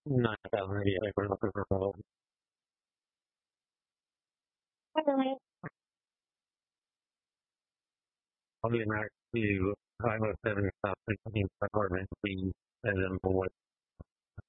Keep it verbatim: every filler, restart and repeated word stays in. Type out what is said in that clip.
No, acá no iría con los por favor. Only an act to I was having something in apartment, please, and then boy.